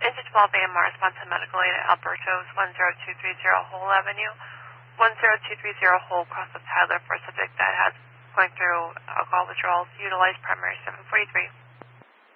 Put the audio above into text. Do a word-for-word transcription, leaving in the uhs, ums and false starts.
Engine twelve A M R response to medical aid at Alberto's one zero two three zero Hole Avenue, one zero two three zero Hole, cross of Tyler, for a subject that has going through alcohol withdrawals. Utilize primary seven forty-three.